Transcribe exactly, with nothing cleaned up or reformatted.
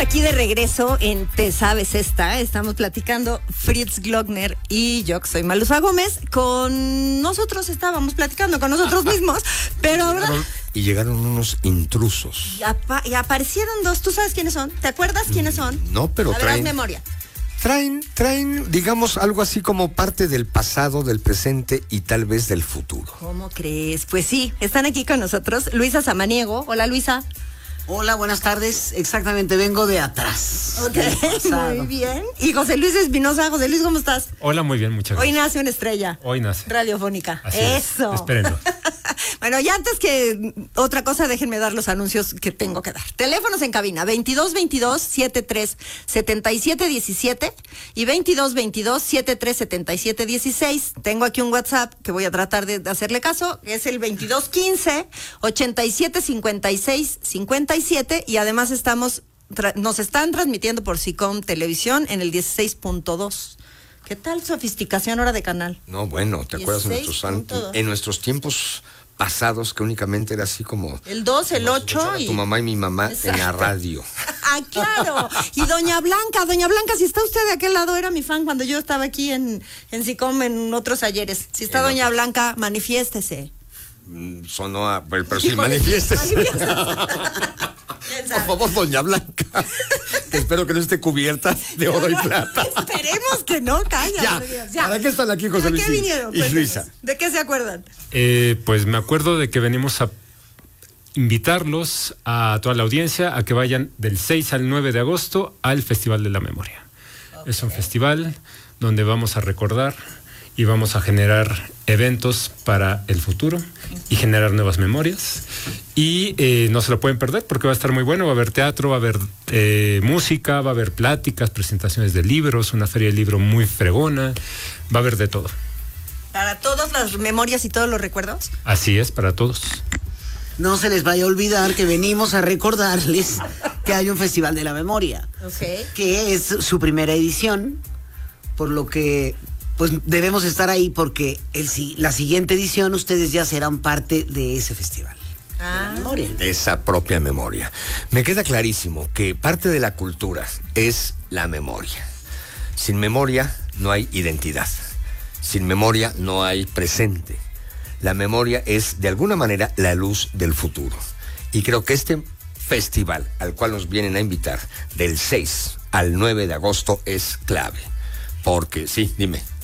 aquí de regreso en Te Sabes Esta. Estamos platicando Fritz Glockner y yo, que soy Malusa Gómez. Con nosotros estábamos platicando, con nosotros mismos, pero ahora... Y llegaron unos intrusos. Y, apa- y aparecieron dos. ¿Tú sabes quiénes son? ¿Te acuerdas quiénes son? No, pero A ver, haz traen... memoria. Traen, traen, digamos, algo así como parte del pasado, del presente y tal vez del futuro. ¿Cómo crees? Pues sí, están aquí con nosotros Luisa Samaniego. Hola, Luisa. Hola, buenas tardes. Exactamente, vengo de atrás. Ok, del pasado. muy bien. Y José Luis Espinosa. José Luis, ¿cómo estás? Hola, muy bien, muchas Hoy gracias. nace una estrella. Hoy nace. Radiofónica. Así es, Eso. espérenlo. Bueno, y antes que otra cosa, déjenme dar los anuncios que tengo que dar. Teléfonos en cabina, veintidós veintidós setenta y tres setenta y siete diecisiete y veintidós veintidós setenta y tres setenta y siete dieciséis. Tengo aquí un WhatsApp que voy a tratar de hacerle caso, que es el veintidós quince ochenta y siete cincuenta y seis cincuenta y siete, y además estamos, tra- nos están transmitiendo por SICOM Televisión en el dieciséis punto dos. ¿Qué tal sofisticación ahora de canal? No, bueno, ¿te acuerdas en nuestros, dieciséis punto dos. en nuestros tiempos pasados que únicamente era así como... El dos, el como ocho escuchar a y... tu mamá y mi mamá en la Exacto. radio. Ah, claro. Y doña Blanca, doña Blanca, si está usted de aquel lado, era mi fan cuando yo estaba aquí en, en SICOM en otros ayeres. Si está En doña otros. Blanca, manifiéstese. Mm, Sonó a... Pero, pero sí, Híjole, manifiestes. manifiéstese. ¿Quién Por sabe? favor, doña Blanca. Que espero que no esté cubierta de oro y plata. Esperemos que no, calla. Ya, por Dios, ¿para qué están aquí, José ¿A Luis qué y- vinieron? y Cuéntenos. Luisa? ¿De qué se acuerdan? Eh, pues me acuerdo de que venimos a invitarlos a toda la audiencia a que vayan del seis al nueve de agosto al Festival de la Memoria. Okay. Es un festival donde vamos a recordar y vamos a generar eventos para el futuro y generar nuevas memorias. Y eh, no se lo pueden perder porque va a estar muy bueno. Va a haber teatro, va a haber eh, música, va a haber pláticas, presentaciones de libros, una feria de libro muy fregona. Va a haber de todo. ¿Para todas las memorias y todos los recuerdos? Así es, para todos. No se les vaya a olvidar que venimos a recordarles que hay un Festival de la Memoria, Okay. que es su primera edición, por lo que pues debemos estar ahí porque el, si- la siguiente edición ustedes ya serán parte de ese festival. Ah. Memoria. De esa propia memoria. Me queda clarísimo que parte de la cultura es la memoria. Sin memoria no hay identidad. Sin memoria no hay presente. La memoria es, de alguna manera, la luz del futuro. Y creo que este festival al cual nos vienen a invitar del seis al nueve de agosto es clave. Porque, sí, dime.